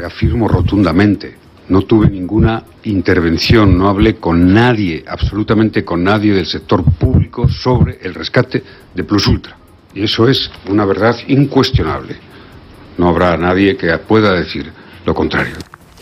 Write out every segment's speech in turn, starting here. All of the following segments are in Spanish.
afirmo rotundamente, no tuve ninguna intervención, no hablé con nadie, absolutamente con nadie del sector público sobre el rescate de Plus Ultra. Y eso es una verdad incuestionable. No habrá nadie que pueda decir lo contrario.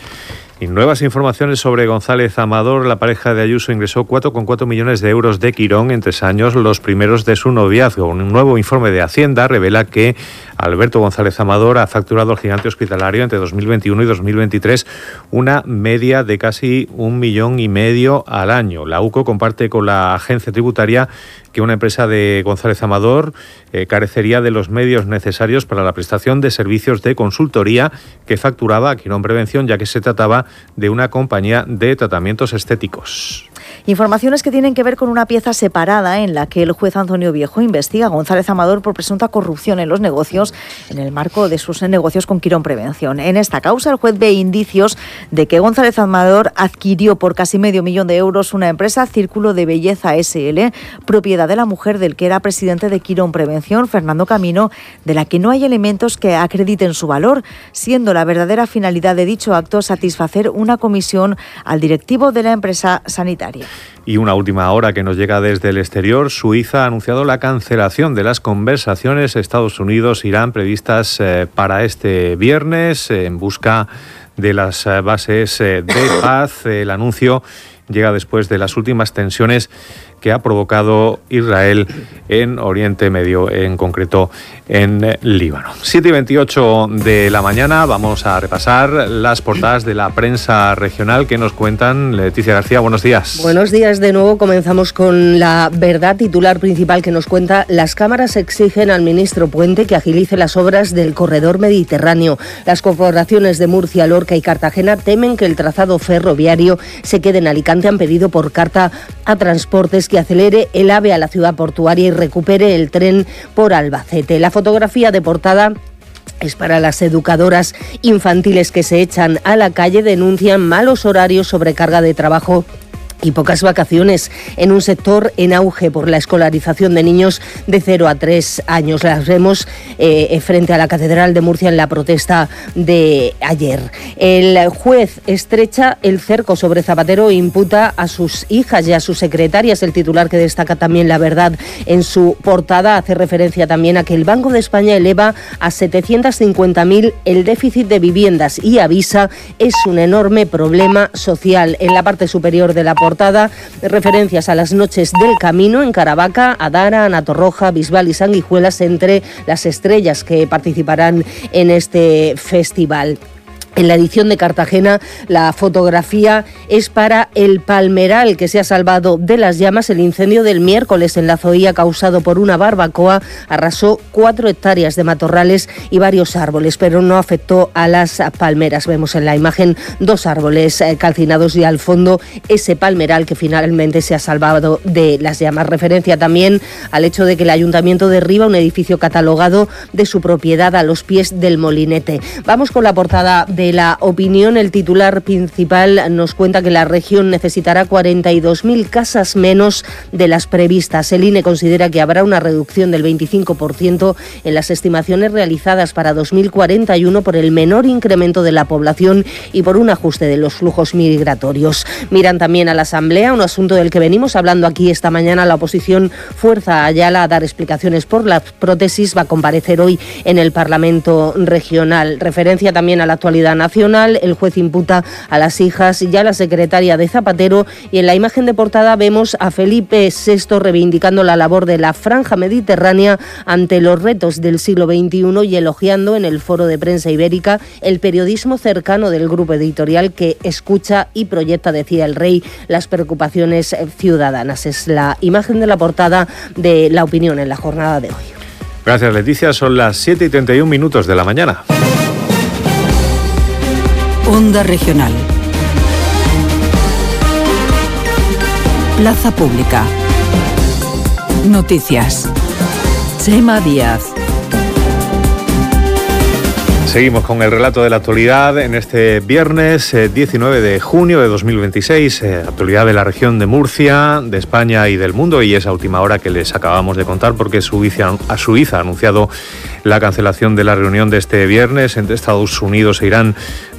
Y nuevas informaciones sobre González Amador. La pareja de Ayuso ingresó 4,4 millones de euros de Quirón en 3 años, los primeros de su noviazgo. Un nuevo informe de Hacienda revela que Alberto González Amador ha facturado al gigante hospitalario entre 2021 y 2023 una media de casi 1,5 millones al año. La UCO comparte con la agencia tributaria que una empresa de González Amador carecería de los medios necesarios para la prestación de servicios de consultoría que facturaba a Quirón Prevención, ya que se trataba de una compañía de tratamientos estéticos. Informaciones que tienen que ver con una pieza separada en la que el juez Antonio Viejo investiga a González Amador por presunta corrupción en los negocios en el marco de sus negocios con Quirón Prevención. En esta causa, el juez ve indicios de que González Amador adquirió por casi medio millón de euros una empresa, Círculo de Belleza S.L., propiedad de la mujer del que era presidente de Quirón Prevención, Fernando Camino, de la que no hay elementos que acrediten su valor, siendo la verdadera finalidad de dicho acto satisfacer una comisión al directivo de la empresa sanitaria. Y una última hora que nos llega desde el exterior. Suiza ha anunciado la cancelación de las conversaciones Estados Unidos-Irán previstas para este viernes en busca de las bases de paz. El anuncio llega después de las últimas tensiones que ha provocado Israel en Oriente Medio, en concreto en Líbano. 7:28 de la mañana, vamos a repasar las portadas de la prensa regional que nos cuentan. Leticia García, buenos días. Buenos días de nuevo. Comenzamos con La Verdad, titular principal que nos cuenta: las cámaras exigen al ministro Puente que agilice las obras del corredor mediterráneo. Las corporaciones de Murcia, Lorca y Cartagena temen que el trazado ferroviario se quede en Alicante. Han pedido por carta a Transportes que acelere el AVE a la ciudad portuaria y recupere el tren por Albacete. La fotografía de portada es para las educadoras infantiles que se echan a la calle, denuncian malos horarios, sobrecarga de trabajo y pocas vacaciones en un sector en auge por la escolarización de niños de 0 a 3 años. Las vemos frente a la Catedral de Murcia en la protesta de ayer. El juez estrecha el cerco sobre Zapatero e imputa a sus hijas y a sus secretarias. El titular que destaca también La Verdad en su portada hace referencia también a que el Banco de España eleva a 750.000 el déficit de viviendas y avisa es un enorme problema social. En la parte superior de la portada, referencias a las noches del Camino en Caravaca, Adara, Anatorroja, Bisbal y Sanguijuelas entre las estrellas que participarán en este festival. En la edición de Cartagena, la fotografía es para el palmeral que se ha salvado de las llamas. El incendio del miércoles en la Zoía, causado por una barbacoa, arrasó 4 hectáreas de matorrales y varios árboles, pero no afectó a las palmeras. Vemos en la imagen 2 árboles calcinados y al fondo ese palmeral que finalmente se ha salvado de las llamas. Referencia también al hecho de que el ayuntamiento derriba un edificio catalogado de su propiedad a los pies del Molinete. Vamos con la portada de La Opinión. El titular principal nos cuenta que la región necesitará 42.000 casas menos de las previstas. El INE considera que habrá una reducción del 25% en las estimaciones realizadas para 2041 por el menor incremento de la población y por un ajuste de los flujos migratorios. Miran también a la Asamblea, un asunto del que venimos hablando aquí esta mañana. La oposición fuerza a Ayala a dar explicaciones por las prótesis. Va a comparecer hoy en el Parlamento regional. Referencia también a la actualidad nacional. El juez imputa a las hijas y a la secretaria de Zapatero, y en la imagen de portada vemos a Felipe VI reivindicando la labor de la franja mediterránea ante los retos del siglo XXI y elogiando en el Foro de Prensa Ibérica el periodismo cercano del grupo editorial que escucha y proyecta, decía el rey, las preocupaciones ciudadanas. Es la imagen de la portada de La Opinión en la jornada de hoy. Gracias, Leticia. Son las 7:31 de la mañana. Onda Regional. Plaza Pública. Noticias. Chema Díaz. Seguimos con el relato de la actualidad en este viernes 19 de junio de 2026, actualidad de la región de Murcia, de España y del mundo, y esa última hora que les acabamos de contar porque Suiza ha anunciado la cancelación de la reunión de este viernes entre Estados Unidos e Irán